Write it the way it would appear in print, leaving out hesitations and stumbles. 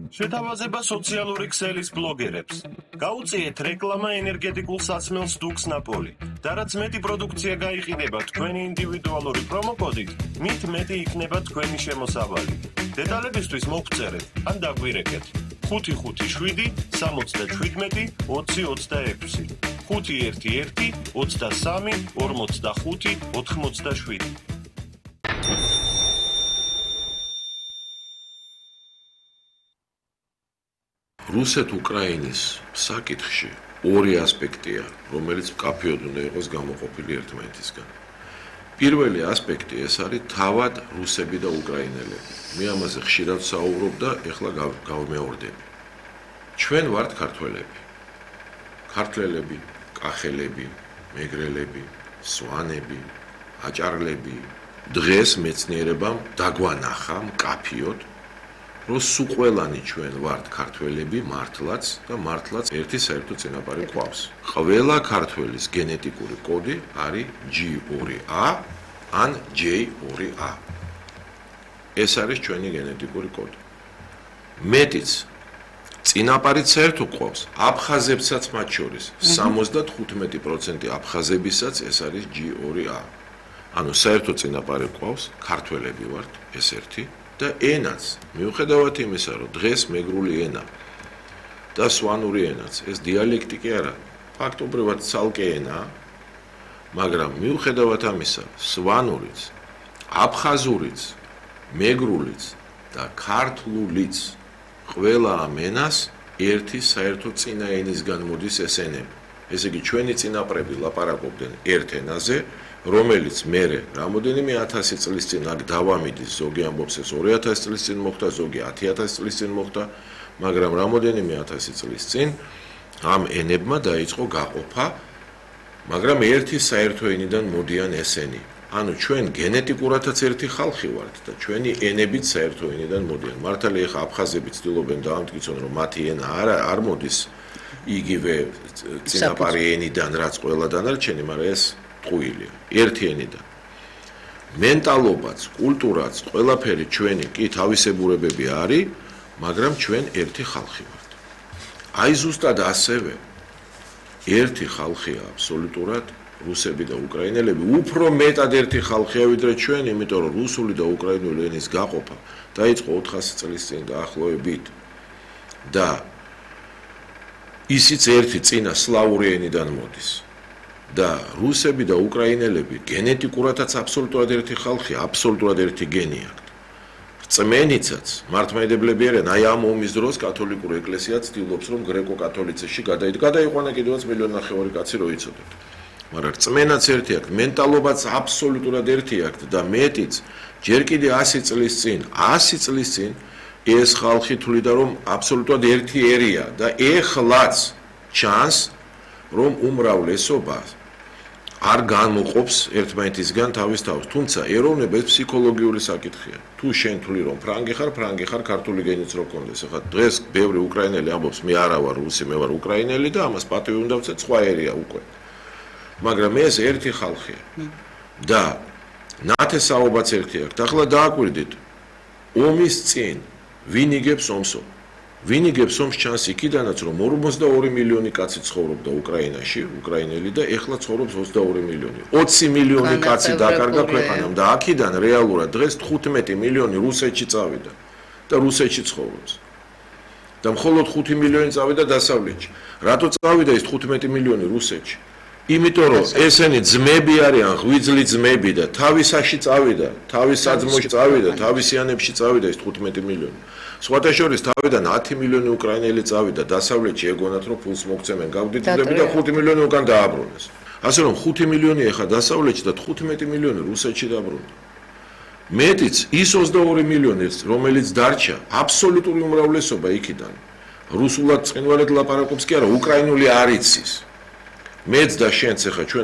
შეთავაზება სოციალური ქსელის ბლოგერებს. გაუწიეთ რეკლამა ენერგეტიკულ საცმელს დუქს ნაპოლი. და რაც მეტი პროდუქცია გაიყიდება თქვენი ინდივიდუალური პრომოკოდით, მით მეტი იქნება თქვენი შემოსავალი. დეტალებისთვის მოგწერეთ ან დაგვირეკეთ. 557 77 2026 511 23 45 87 რუსეთ-უკრაინის საკითხში ორი ასპექტია, რომელიც მკაფიოდ უნდა იყოს გამოყოფილი ერთმანეთისგან. პირველი ასპექტი ეს არის თავად რუსები და უკრაინელები. მე ამაზე ხშირად საუბრობ და ეხლა გავმეორდები. ჩვენ ვართ ქართველები. ქართველები, კახელები, მეგრელები, სვანები, აჭარლები. დღეს მეცნიერებამ დაგვანახა მკაფიოდ რომ სულ ყველანი ჩვენ ვართ ქართველები მართლაც და მართლაც ერთი საერთო წინაპარი გვყავს. ყველა ქართველის გენეტიკური კოდი არის G2A ან J2A. ეს არის ჩვენი გენეტიკური კოდი. მეტიც წინაპარიც საერთო გვყავს აფხაზებსაც მათ შორის 75% აფხაზებისაც ეს არის G2A. ანუ საერთო წინაპარი გვყავს ქართველები ვართ ეს ერთი და ენაც მიუხედავად იმისა რომ დღეს მეგრული ენა და სვანური ენაც ეს დიალექტიკი არა ფაქტობრივად ცალკე ენაა მაგრამ მიუხედავად ამისა სვანურიც აფხაზურიც მეგრულიც და ქართლულიც ყველა ამ ენას ერთი საერთო წინა ენისგან მოდის ეს ენები ესე იგი ჩვენი წინაპრები ლაპარაკობდნენ ერთ ენაზე რომელიც მერე რამოდენიმე 1000 წლის წინ აქ დავამიდის ზოგი ამბობს ეს 2000 წლის წინ მოხდა ზოგი 10000 წლის წინ მოხდა მაგრამ რამოდენიმე 1000 წლის წინ ამ ენებმა დაიწყო გაყოფა მაგრამ ერთი საერთო ენიდან მოდიან ესენი ანუ ჩვენ გენეტიკურადაც ერთი ხალხი ვართ და ჩვენი ენებიც საერთო ენიდან მოდიან მართალია ხა აფხაზები ცდილობენ დაამტკიცონ რომ მათი ენა არ მოდის იგივე წინაპარი ენიდან რაც ყველა დანარჩენი მაგრამ ეს ტყუილია ერთი ენიდან მენტალობაც კულტურაც ყველაფერი ჩვენი კი თავისებურებები არის მაგრამ ჩვენ ერთი ხალხი ვართ აი ზუსტად ასევე ერთი ხალხია აბსოლუტურად რუსები და უკრაინელები უფრო მეტად ერთი ხალხია ვიდრე ჩვენ იმიტომ რომ რუსული და უკრაინული ენის გაყოფა დაიწყო 400 წლის წინ დაახლოებით და ისიც ერთი წინა სლავური ენიდან მოდის და რუსები და უკრაინელები გენეტიკურადაც აბსოლუტურად ერთი ხალხი, აბსოლუტურად ერთი გენი აქვთ. რწმენიცაც მართლმადიდებლები არიან, აი ამ ომის დროს კათოლიკური ეკლესია ცდილობს რომ გრეკო-კათოლიციზმში გადაიყვანა კიდევაც 1.5 მილიონი კაცი რო იცოდეთ. მაგრამ რწმენაც ერთი აქვთ, მენტალობაც აბსოლუტურად ერთი აქვთ და მეტიც ჯერ კიდე 100 წლის წინ ეს ხალხი თვლიდა რომ აბსოლუტურად ერთი ერია და ეხლაც ჩანს რომ უმრავლესობა არ განმოყოფს ერთმანეთისგან თავის თავს, თუმცა ეროვნება ეს ფსიქოლოგიური საკითხია. თუ შენ თვლი რომ ფრანგი ხარ, ქართული გენიც რო გქონდეს. ახლა დღეს ბევრი უკრაინელი ამბობს, მე არა ვარ რუსი, მე ვარ უკრაინელი და ამას პატივი უნდა ვცეთ, სხვა ერია უკვე. მაგრამ ეს ერთი ხალხია. და ნათესაობაც ერთი აქვს. ახლა დააკვირდით, ომის წინ ვინ იგებს ომსო? ვინ იგებს ომს ჩანს იქიდანაც რომ 42 მილიონი კაცი ცხოვრობდა უკრაინაში, უკრაინელი და ეხლა ცხოვრობს 22 მილიონი. 20 მილიონი კაცი დაკარგა ქვეყანამ და აქედან რეალურად დღეს 15 მილიონი რუსეთში წავიდა და რუსეთში ცხოვრობს. და მხოლოდ 5 მილიონი წავიდა დასავლეთში. რატო წავიდა ეს 15 მილიონი რუსეთში? იმიტომ რომ ესენი ძმები არიან, ღვიძლი ძმები და თავისაში წავიდა, თავის საძმოში წავიდა, თავისიანებში წავიდა ეს 15 მილიონი. სხვათა შორის თავიდან 10 მილიონი უკრაინელი წავიდა დასავლეთში ეგონათ რომ ფულს მოგცემენ გავდიდები და 5 მილიონი უკან დააბრუნეს. ასე რომ 5 მილიონი ახლა დასავლეთში და 15 მილიონი რუსეთში დაბრუნდა. მეტიც ის 22 მილიონი რომელიც დარჩა აბსოლუტური უმრავლესობა იქიდან რუსულად ცხინვალედ ლაპარაკობს კი არა უკრაინული არ იცის. მეც და შენც ახლა ჩვენ